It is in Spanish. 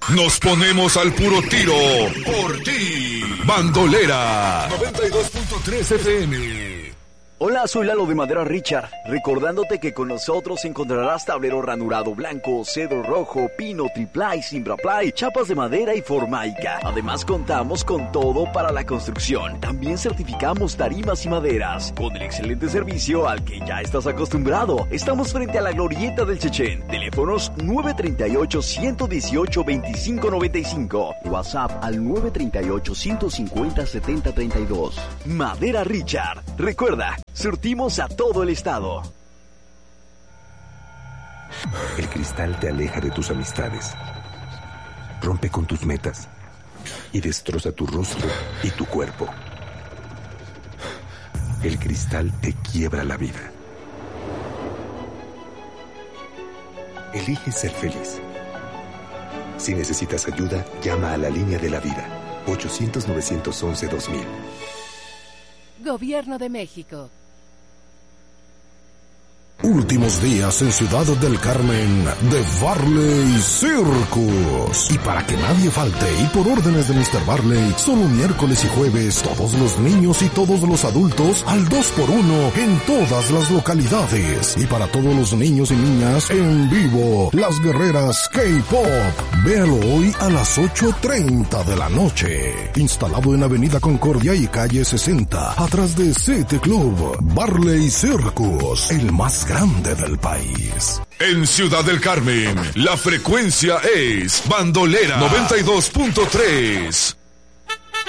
Nos ponemos al puro tiro por ti. Bandolera 92.3 FM. Hola, soy Lalo de Madera Richard, recordándote que con nosotros encontrarás tablero ranurado blanco, cedro rojo, pino, triplay, simbraplay, chapas de madera y formaica. Además contamos con todo para la construcción. También certificamos tarimas y maderas, con el excelente servicio al que ya estás acostumbrado. Estamos frente a la Glorieta del Chechén. Teléfonos 938-118-2595. WhatsApp al 938-150-7032. Madera Richard. Recuerda, surtimos a todo el estado. El cristal te aleja de tus amistades, rompe con tus metas y destroza tu rostro y tu cuerpo. El cristal te quiebra la vida. Elige ser feliz. Si necesitas ayuda, llama a la línea de la vida, 800-911-2000. Gobierno de México. Últimos días en Ciudad del Carmen de Barley Circus. Y para que nadie falte y por órdenes de Mr. Barley, solo miércoles y jueves, todos los niños y todos los adultos al 2x1 en todas las localidades. Y para todos los niños y niñas en vivo, Las Guerreras K-Pop. Véalo hoy a las 8:30 de la noche. Instalado en Avenida Concordia y calle 60, atrás de City Club. Barley Circus, el más grande del país. En Ciudad del Carmen, la frecuencia es Bandolera 92.3.